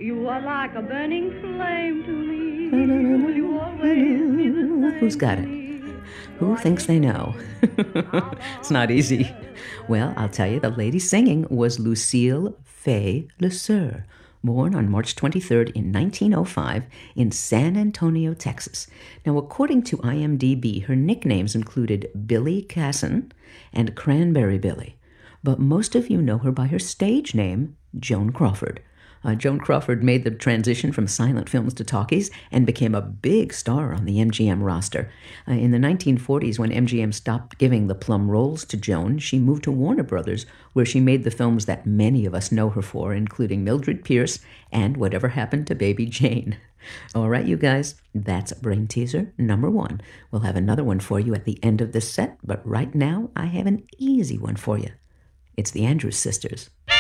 You are like a burning flame to me. Will you always be the same? Who's got it? Who thinks they know? It's not easy. Well, I'll tell you, the lady singing was Lucille Fay LeSueur, born on March 23rd in 1905 in San Antonio, Texas. Now, according to IMDb, her nicknames included Billy Casson and Cranberry Billy, but most of you know her by her stage name, Joan Crawford. Joan Crawford made the transition from silent films to talkies and became a big star on the MGM roster. In the 1940s, when MGM stopped giving the plum roles to Joan, she moved to Warner Brothers, where she made the films that many of us know her for, including Mildred Pierce and Whatever Happened to Baby Jane. All right, you guys, that's Brain Teaser number 1. We'll have another one for you at the end of this set, but right now I have an easy one for you. It's the Andrews Sisters.